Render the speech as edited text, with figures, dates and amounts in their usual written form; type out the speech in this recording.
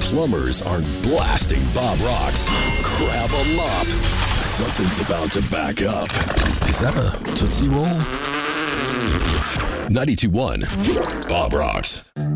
plumbers aren't blasting Bob Rocks, grab a mop. Something's about to back up. Is that a Tootsie Roll? 92.1 Bob Rocks.